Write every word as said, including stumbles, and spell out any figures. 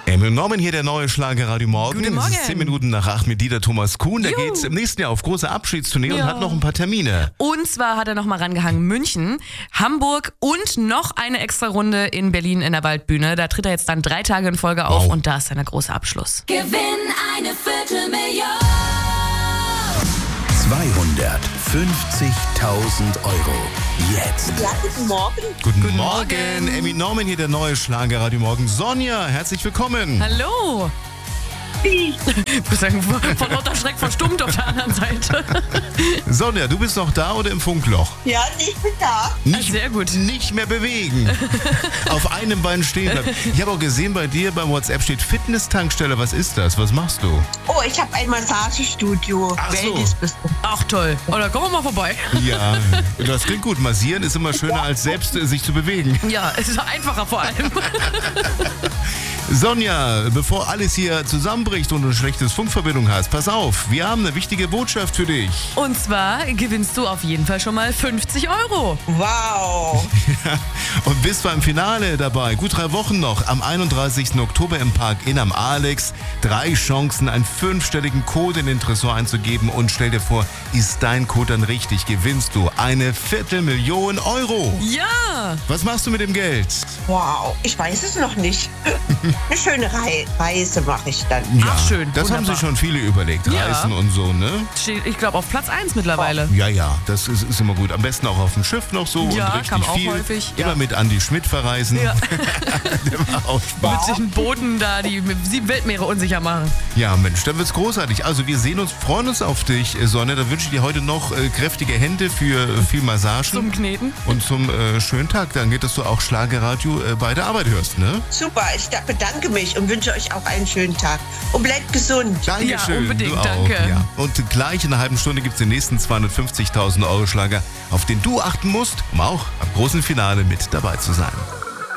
Emil Norman hier, der neue Schlager Radio Morgen. Guten Morgen. Es ist zehn Minuten nach acht mit Dieter Thomas Kuhn. Der Juhu. geht im nächsten Jahr auf große Abschiedstournee Ja. und hat noch ein paar Termine. Und zwar hat er noch mal rangehangen München, Hamburg und noch eine extra Runde in Berlin in der Waldbühne. Da tritt er jetzt dann drei Tage in Folge auf Wow. und da ist dann der große Abschluss. Gewinn eine Viertelmillion. zweihundertfünfzigtausend Euro. Jetzt. Ja, guten Morgen. Guten, Guten Morgen. Morgen. Emil Norman hier, der neue Schlager Radio Morgen. Sonja, herzlich willkommen. Hallo! Ich muss sagen, von lauter Schreck verstummt auf der anderen Seite. Sonja, du bist noch da oder im Funkloch? Ja, ich bin da. Nicht, Sehr gut. Nicht mehr bewegen. Auf einem Bein stehen bleiben. Ich habe auch gesehen, bei dir beim WhatsApp steht Fitness-Tankstelle. Was ist das? Was machst du? Oh, ich habe ein Massagestudio. Ach so. Wellness bist du. Ach toll. Oder kommen wir mal vorbei. Ja, das klingt gut. Massieren ist immer schöner, als selbst äh, sich zu bewegen. Ja, es ist einfacher vor allem. Sonja, bevor alles hier zusammenbricht und du eine schlechte Funkverbindung hast, pass auf, wir haben eine wichtige Botschaft für dich. Und zwar gewinnst du auf jeden Fall schon mal fünfzig Euro. Wow. Und bist beim Finale dabei. Gut drei Wochen noch. Am einunddreißigsten Oktober im Park Inn am Alex. Drei Chancen, einen fünfstelligen Code in den Tresor einzugeben. Und stell dir vor, ist dein Code dann richtig, gewinnst du eine Viertelmillion Euro. Ja! Was machst du mit dem Geld? Wow. Ich weiß es noch nicht. Eine schöne Rei- Reise mache ich dann. Ja, Ach, schön, das haben wunderbar. sich schon viele überlegt. Ja. Reisen und so, ne? Steht, ich glaube, auf Platz eins mittlerweile. Ja, ja, das ist, ist immer gut. Am besten auch auf dem Schiff noch so Ja, und richtig kam auch viel. häufig, Immer ja. mit Andi Schmidt verreisen. Ja. Der war auch Spaß. Mit den Booten da, die sieben Weltmeere unsicher machen. Ja, Mensch, dann wird's großartig. Also wir sehen uns, freuen uns auf dich, äh, Sonja. Dann wünsche ich dir heute noch äh, kräftige Hände für äh, viel Massagen. Zum Kneten. Und zum äh, schönen Tag. Dann geht, dass du auch Schlagerradio äh, bei der Arbeit hörst, ne? Super. Ich da- bedanke mich und wünsche euch auch einen schönen Tag. Und bleibt gesund. Dankeschön. Ja, unbedingt, du auch. danke. Ja. Und gleich in einer halben Stunde gibt's den nächsten zweihundertfünfzigtausend Euro Schlager, auf den du achten musst, um auch am großen Finale mit dabei zu sein.